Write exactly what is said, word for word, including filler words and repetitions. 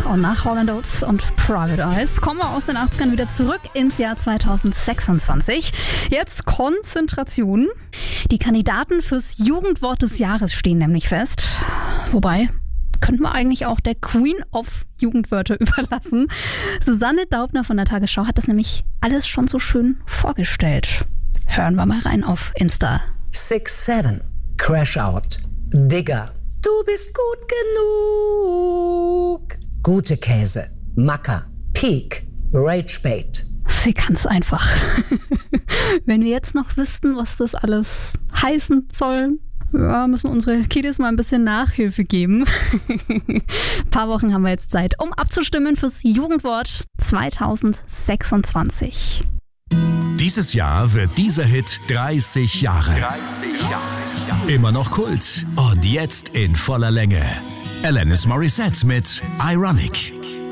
und nach Hall and Oates und Private Eyes kommen wir aus den achtzigern wieder zurück ins Jahr zweitausendsechsundzwanzig. Jetzt Konzentration. Die Kandidaten fürs Jugendwort des Jahres stehen nämlich fest. Wobei, könnten wir eigentlich auch der Queen of Jugendwörter überlassen. Susanne Daubner von der Tagesschau hat das nämlich alles schon so schön vorgestellt. Hören wir mal rein auf Insta. six seven, Crash Out, Digger, du bist gut genug, gute Käse, Macker, Peak, Ragebait. Sie kann's einfach. Wenn wir jetzt noch wüssten, was das alles heißen soll, ja, müssen unsere Kiddies mal ein bisschen Nachhilfe geben. Ein paar Wochen haben wir jetzt Zeit, um abzustimmen fürs Jugendwort zweitausendsechsundzwanzig. Dieses Jahr wird dieser Hit dreißig Jahre. dreißig Jahre. Immer noch Kult und jetzt in voller Länge. Alanis Morissette mit Ironic.